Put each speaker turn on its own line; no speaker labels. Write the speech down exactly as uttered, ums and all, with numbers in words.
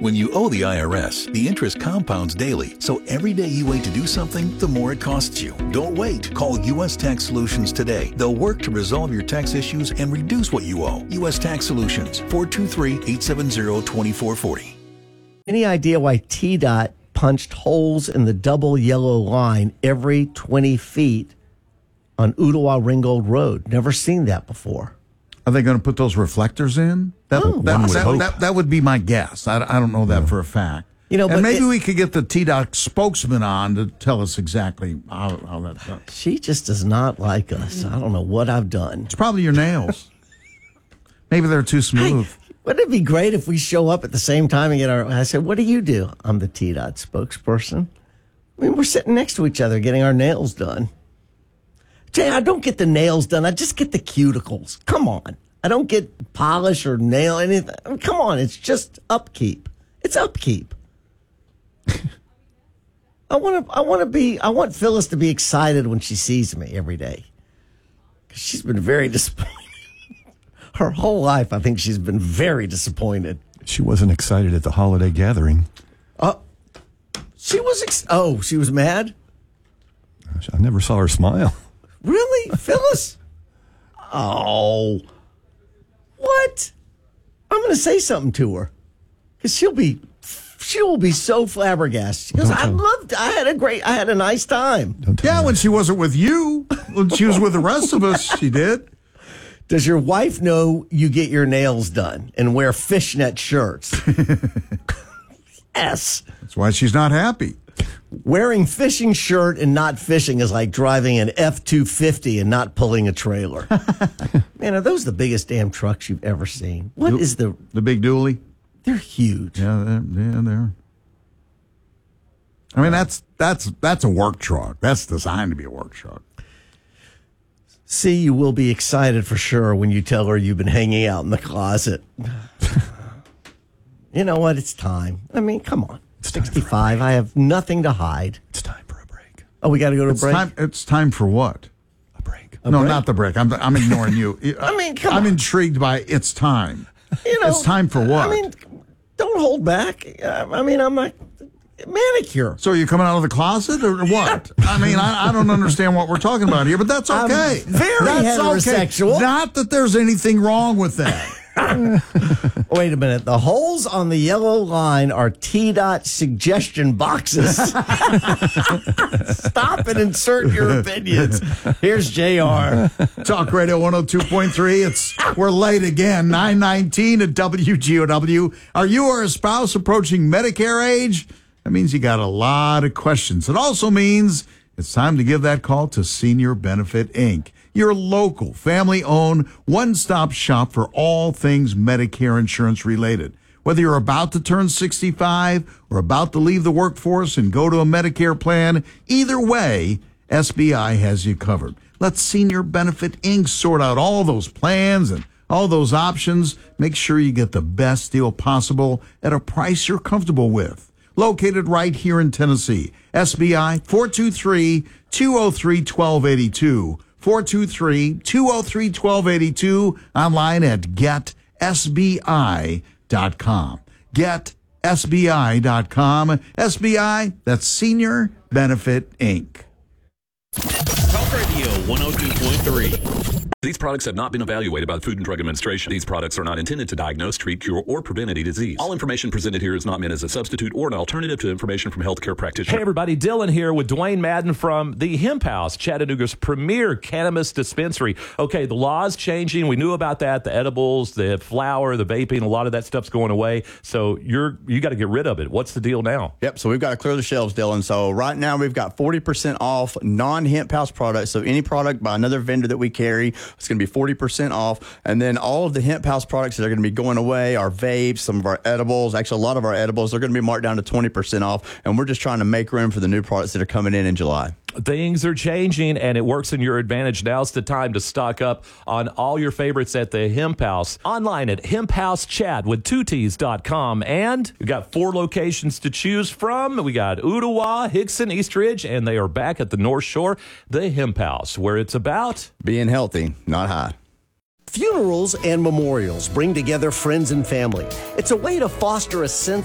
When you owe the I R S, the interest compounds daily, so every day you wait to do something, the more it costs you. Don't wait. Call U S Tax Solutions today. They'll work to resolve your tax issues and reduce what you owe. U S Tax Solutions, four two three, eight seven zero, two four four zero.
Any idea why T DOT punched holes in the double yellow line every twenty feet on Ooltewah Ringgold Road? Never seen that before.
Are they going to put those reflectors in? That,
Oh,
that,
one
that,
would
that, that would be my guess. I, I don't know that for a fact.
You know,
and
but
maybe
it-
we could get the T DOT spokesman on to tell us exactly how, how that's done.
She just does not like us. I don't know what I've done.
It's probably your nails. Maybe they're too smooth.
Wouldn't it be great if we show up at the same time and get our... I said, what do you do? I'm the T DOT spokesperson. I mean, we're sitting next to each other getting our nails done. Jay, I don't get the nails done. I just get the cuticles. Come on. I don't get polish or nail anything. I mean, come on. It's just upkeep. It's upkeep. I want to I want to be... I want Phyllis to be excited when she sees me every day. 'Cause she's been very disappointed. Her whole life, I think she's been very disappointed.
She wasn't excited at the holiday gathering.
Oh, she was. Ex- oh, she was mad.
I never saw her smile.
Really, Phyllis? Oh, what? I'm going to say something to her because she'll be, she will be so flabbergasted. She goes, I loved. I had a great. I had a nice time.
Yeah, when she wasn't with you, when she was with the rest of us, she did.
Does your wife know you get your nails done and wear fishnet shirts? Yes.
That's why she's not happy.
Wearing fishing shirt and not fishing is like driving an F two fifty and not pulling a trailer. Man, are those the biggest damn trucks you've ever seen? What
Du-
is the...
The big dually?
They're huge.
Yeah, they're, yeah, they're. I mean, that's that's that's a work truck. That's designed to be a work truck.
See, you will be excited for sure when you tell her you've been hanging out in the closet. You know what? It's time. I mean, come on.
It's time for a
sixty-five. I have nothing to hide.
It's time for a break.
Oh, we got to go to
It's
break?
time. It's time for what?
A break.
A
no,
break?
not the break. I'm I'm ignoring you.
I mean, come
I'm
on.
intrigued by it's time.
You know,
It's time for what?
I mean, don't hold back. I mean, I'm like, manicure.
So are you coming out of the closet or what? I mean, I, I don't understand what we're talking about here, but that's
I'm
okay.
very
that's
heterosexual.
Okay. Not that there's anything wrong with that.
Wait a minute. The holes on the yellow line are T DOT suggestion boxes. Stop and insert your opinions. Here's J R.
Talk Radio one oh two point three. It's we're late again. nine nineteen at W G O W. Are you or a spouse approaching Medicare age? That means you got a lot of questions. It also means it's time to give that call to Senior Benefit Incorporated. Your local, family-owned, one-stop shop for all things Medicare insurance related. Whether you're about to turn sixty-five or about to leave the workforce and go to a Medicare plan, either way, S B I has you covered. Let Senior Benefit Incorporated sort out all those plans and all those options. Make sure you get the best deal possible at a price you're comfortable with. Located right here in Tennessee. S B I four two three, two oh three, one two eight two. four two three, two oh three, one two eight two. Online at get S B I dot com. get S B I dot com. S B I, that's Senior Benefit Incorporated.
Talk Radio one oh two point three.
These products have not been evaluated by the Food and Drug Administration. These products are not intended to diagnose, treat, cure, or prevent any disease. All information presented here is not meant as a substitute or an alternative to information from healthcare practitioners.
Hey, everybody. Dylan here with Dwayne Madden from the Hemp House, Chattanooga's premier cannabis dispensary. Okay, the law's changing. We knew about that. The edibles, the flower, the vaping, a lot of that stuff's going away. So you're you got to get rid of it. What's the deal now?
Yep, so we've got to clear the shelves, Dylan. So right now we've got forty percent off non-Hemp House products. So any product by another vendor that we carry, it's going to be forty percent off. And then all of the Hemp House products that are going to be going away, our vapes, some of our edibles, actually a lot of our edibles, they're going to be marked down to twenty percent off. And we're just trying to make room for the new products that are coming in in July.
Things are changing, and it works in your advantage. Now's the time to stock up on all your favorites at the Hemp House. Online at hemp house chat with two T's dot com. And we got four locations to choose from. We got Ooltewah, Hickson, East Ridge, and they are back at the North Shore, the Hemp House, where it's about
being healthy, not high.
Funerals and memorials bring together friends and family. It's a way to foster a sense